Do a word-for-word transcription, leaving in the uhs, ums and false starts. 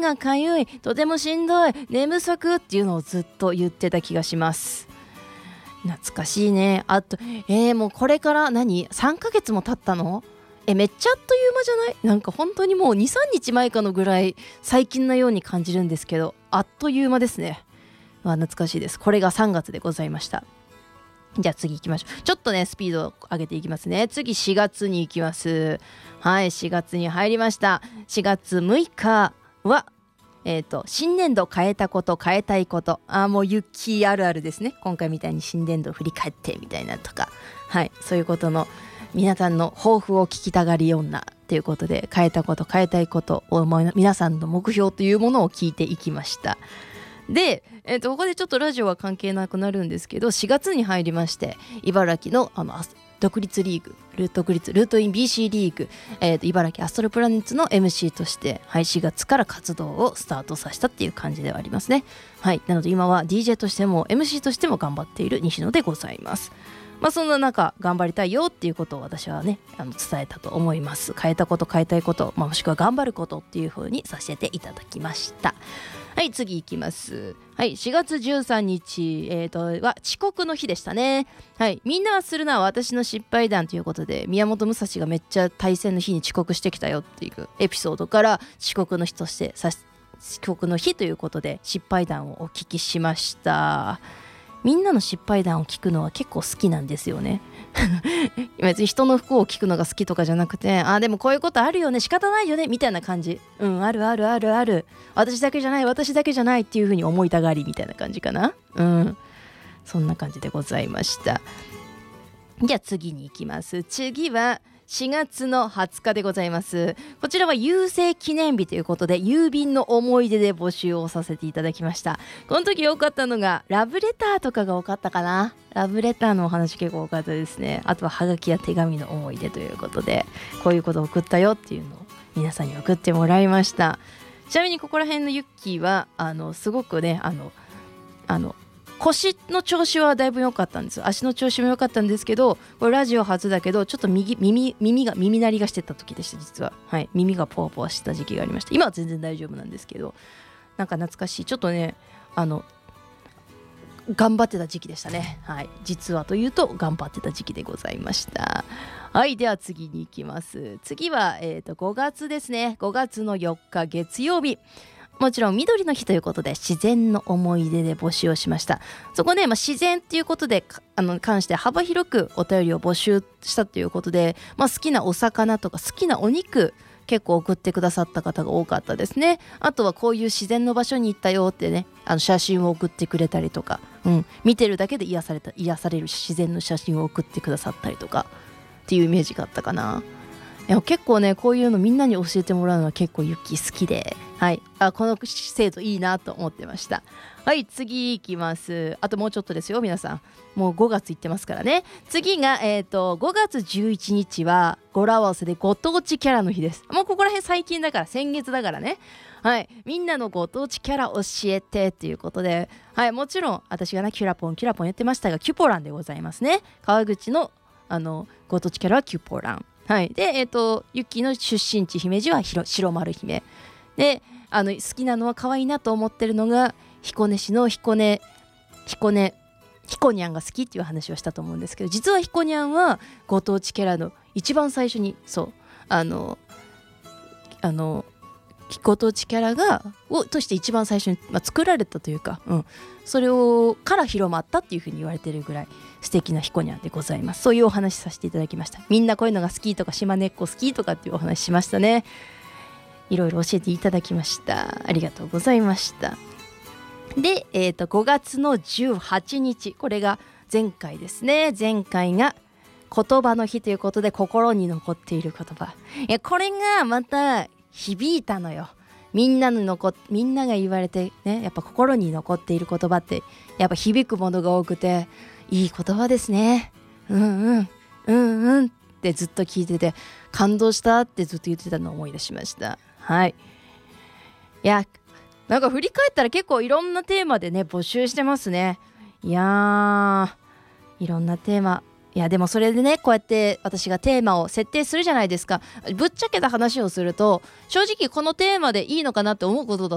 がかゆい、とてもしんどい、寝不足っていうのをずっと言ってた気がします。懐かしいね。あとえー、もうこれから何さんかげつも経ったの？えめっちゃあっという間じゃない？なんか本当にもう にさんにちまえかのぐらい最近のように感じるんですけど、あっという間ですね。まあ、懐かしいです。これがさんがつでございました。じゃあ次行きましょう。ちょっとねスピードを上げていきますね。次しがつに行きます。はい、しがつに入りました。しがつむいかはえーと、新年度変えたこと変えたいこと、あもうユッキーあるあるですね。今回みたいに新年度振り返ってみたいなとか、はいそういうことの皆さんの抱負を聞きたがり女ということで、変えたこと変えたいことを皆さんの目標というものを聞いていきました。で、えーと、ここでちょっとラジオは関係なくなるんですけど、しがつに入りまして、茨城のあの独立リーグルート独立ルートイン ビーシー リーグ、えー、と茨城アストロプラネッツの エムシー として、はい、しがつから活動をスタートさせたっていう感じではありますね。はい、なので今は ディージェー としても エムシー としても頑張っている西野でございます。まあそんな中頑張りたいよっていうことを私はねあの伝えたと思います。変えたこと変えたいこと、まあ、もしくは頑張ることっていう風にさせていただきました。はい次いきます。はいしがつじゅうさんにち、えー、とは遅刻の日でしたね。はいみんなはするな私の失敗談ということで、宮本武蔵がめっちゃ対戦の日に遅刻してきたよっていうエピソードから遅刻の日としてさ遅刻の日ということで失敗談をお聞きしました。みんなの失敗談を聞くのは結構好きなんですよね別に人の不幸を聞くのが好きとかじゃなくて、あでもこういうことあるよね仕方ないよねみたいな感じ、うんあるあるあるある私だけじゃない私だけじゃないっていう風に思いたがりみたいな感じかな。うんそんな感じでございました。じゃあ次に行きます。次はしがつのはつかでございます。こちらは郵政記念日ということで郵便の思い出で募集をさせていただきました。この時多かったのがラブレターとかが多かったかな。ラブレターのお話結構多かったですね。あとはハガキや手紙の思い出ということで、こういうことを送ったよっていうのを皆さんに送ってもらいました。ちなみにここら辺のユッキーはあのすごくねあのあの腰の調子はだいぶ良かったんです。足の調子も良かったんですけど、これラジオ初だけどちょっと右耳耳が耳鳴りがしてた時でした。実は、はい、耳がポワポワしてた時期がありました。今は全然大丈夫なんですけど、なんか懐かしいちょっとねあの頑張ってた時期でしたね。はい、実はというと頑張ってた時期でございました。はい、では次に行きます。次は、えーと、ごがつですね。ごがつのよっか月曜日、もちろん緑の日ということで自然の思い出で募集をしました。そこで、まあ、自然っていうことであの関して幅広くお便りを募集したということで、まあ、好きなお魚とか好きなお肉結構送ってくださった方が多かったですね。あとはこういう自然の場所に行ったよってねあの写真を送ってくれたりとか、うん、見てるだけで癒された癒される自然の写真を送ってくださったりとかっていうイメージがあったかな。いや結構ねこういうのみんなに教えてもらうのは結構ユッキー好きで、はい、あこの制度いいなと思ってました。はい次いきます。あともうちょっとですよ皆さん、もうごがついってますからね。次が、えー、とごがつじゅういちにちは語呂合わせでご当地キャラの日です。もうここら辺最近だから先月だからね。はい、みんなのご当地キャラ教えてっていうことで、はい、もちろん私がねキュラポンキュラポンやってましたがキュポランでございますね。川口のあのご当地キャラはキュポラン。はい、で、えーと、ユッキーの出身地姫路は白丸姫で、あの好きなのは可愛いなと思ってるのが彦根市の彦根彦根彦にゃんが好きっていう話をしたと思うんですけど、実は彦にゃんはご当地キャラの一番最初にそうあのあのご当地キャラがをとして一番最初に、まあ、作られたというか、うん、それをから広まったっていうふうに言われてるぐらい素敵なひこにゃんでございます。そういうお話させていただきました。みんなこういうのが好きとか島根っこ好きとかっていうお話しましたね。いろいろ教えていただきました。ありがとうございました。で、えーと、ごがつのじゅうはちにち、これが前回ですね。前回が言葉の日ということで心に残っている言葉、いやこれがまた響いたのよ。みんなの残みんなが言われてね、やっぱ心に残っている言葉ってやっぱ響くものが多くていい言葉ですね。うんうんうんうんってずっと聞いてて感動したってずっと言ってたのを思い出しました。はい。いやなんか振り返ったら結構いろんなテーマでね募集してますね。いやーいろんなテーマ、いやでもそれでねこうやって私がテーマを設定するじゃないですか。ぶっちゃけた話をすると正直このテーマでいいのかなって思うことだ